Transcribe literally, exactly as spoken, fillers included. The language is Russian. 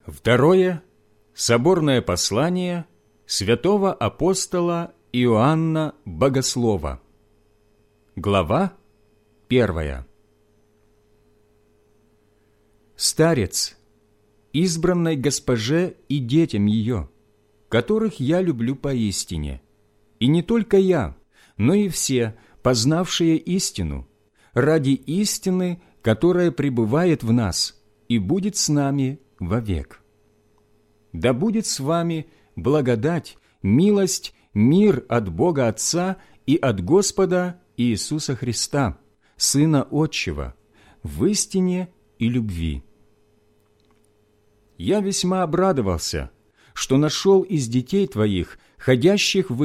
Второе соборное послание святого апостола Иоанна Богослова, глава первая. Старец, избранной госпоже и детям ее, которых я люблю поистине, и не только я, но и все, познавшие истину, ради истины, которая пребывает в нас и будет с нами вовек. Да будет с вами благодать, милость, мир от Бога Отца и от Господа Иисуса Христа, Сына Отчего, в истине и любви. Я весьма обрадовался, что нашел из детей твоих, ходящих в